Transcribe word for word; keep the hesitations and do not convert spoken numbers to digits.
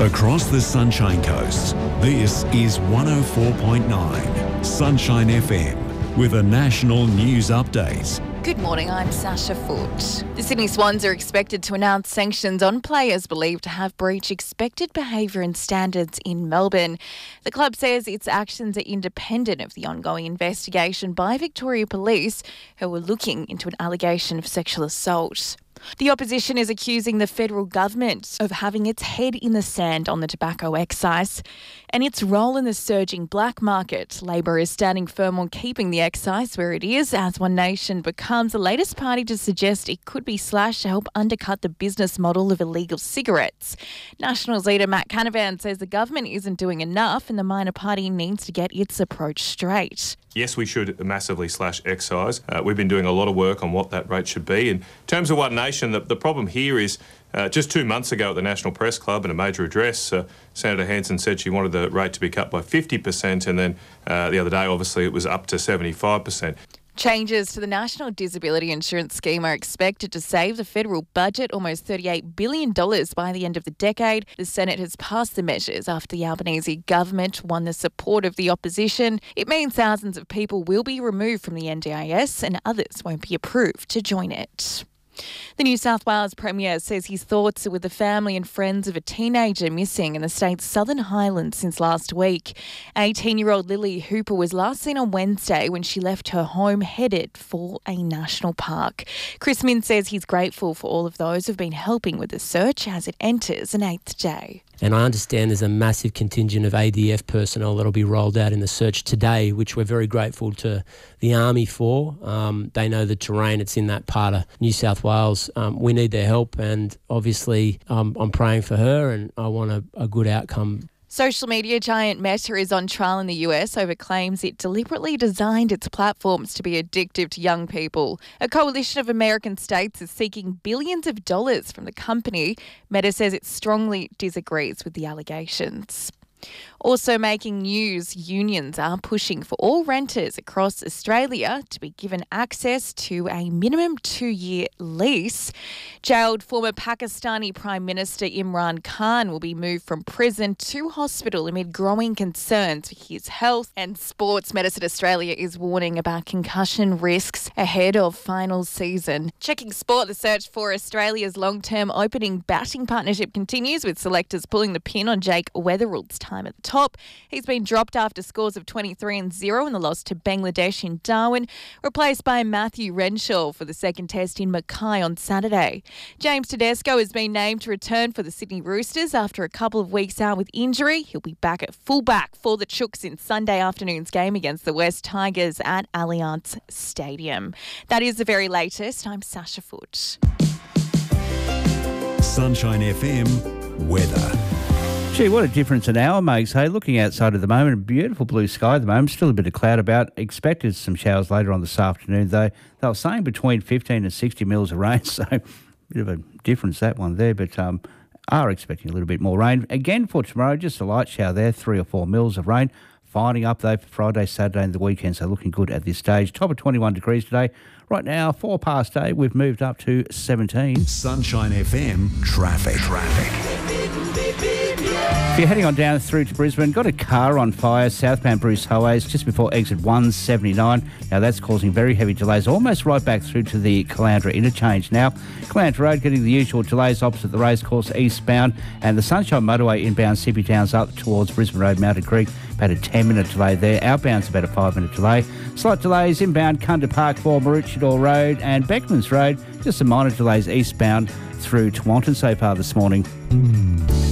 Across the Sunshine Coast, this is one oh four point nine Sunshine F M with a national news update. Good morning, I'm Sasha Foote. The Sydney Swans are expected to announce sanctions on players believed to have breached expected behaviour and standards in Melbourne. The club says its actions are independent of the ongoing investigation by Victoria Police, who are looking into an allegation of sexual assault. The opposition is accusing the federal government of having its head in the sand on the tobacco excise and its role in the surging black market. Labor is standing firm on keeping the excise where it is, as One Nation becomes the latest party to suggest it could be slashed to help undercut the business model of illegal cigarettes. Nationals leader Matt Canavan says the government isn't doing enough and the minor party needs to get its approach straight. Yes, we should massively slash excise. Uh, we've been doing a lot of work on what that rate should be. In terms of One Nation, the, the problem here is uh, just two months ago at the National Press Club in a major address, uh, Senator Hanson said she wanted the rate to be cut by fifty percent, and then uh, the other day, obviously, it was up to seventy-five percent. Changes to the National Disability Insurance Scheme are expected to save the federal budget almost thirty-eight billion dollars by the end of the decade. The Senate has passed the measures after the Albanese government won the support of the opposition. It means thousands of people will be removed from the N D I S and others won't be approved to join it. The New South Wales Premier says his thoughts are with the family and friends of a teenager missing in the state's Southern Highlands since last week. eighteen-year-old Lily Hooper was last seen on Wednesday when she left her home headed for a national park. Chris Minns says he's grateful for all of those who've been helping with the search as it enters an eighth day. And I understand there's a massive contingent of A D F personnel that'll be rolled out in the search today, which we're very grateful to the Army for. Um, they know the terrain. It's in that part of New South Wales. Um, we need their help, and obviously um, I'm praying for her and I want a, a good outcome. Social media giant Meta is on trial in the U S over claims it deliberately designed its platforms to be addictive to young people. A coalition of American states is seeking billions of dollars from the company. Meta says it strongly disagrees with the allegations. Also making news, unions are pushing for all renters across Australia to be given access to a minimum two-year lease. Jailed former Pakistani Prime Minister Imran Khan will be moved from prison to hospital amid growing concerns for his health. And Sports Medicine Australia is warning about concussion risks ahead of final season. Checking sport, the search for Australia's long-term opening batting partnership continues, with selectors pulling the pin on Jake Weatherall's time at the top. He's been dropped after scores of twenty-three and zero in the loss to Bangladesh in Darwin, replaced by Matthew Renshaw for the second test in Mackay on Saturday. James Tedesco has been named to return for the Sydney Roosters after a couple of weeks out with injury. He'll be back at fullback for the Chooks in Sunday afternoon's game against the West Tigers at Allianz Stadium. That is the very latest. I'm Sasha Foote. Sunshine F M weather. Gee, what a difference an hour makes, hey? Looking outside at the moment, beautiful blue sky at the moment, still a bit of cloud about. Expected some showers later on this afternoon, though. They were saying between fifteen and sixty mils of rain, so a bit of a difference, that one there, but um, are expecting a little bit more rain. Again for tomorrow, just a light shower there, three or four mils of rain. Finding up, though, for Friday, Saturday and the weekend, so looking good at this stage. Top of twenty-one degrees today. Right now, four past eight, we've moved up to seventeen. Sunshine F M traffic. Traffic. If you're heading on down through to Brisbane, got a car on fire southbound Bruce Highways just before exit one seventy-nine. Now that's causing very heavy delays almost right back through to the Caloundra interchange. Now, Caloundra Road getting the usual delays opposite the racecourse eastbound, and the Sunshine Motorway inbound C P Towns up towards Brisbane Road, Mountain Creek. About a ten minute delay there. Outbound's about a five minute delay. Slight delays inbound Kunda Park for Maroochydore Road and Beckmans Road. Just some minor delays eastbound through Tewantin so far this morning.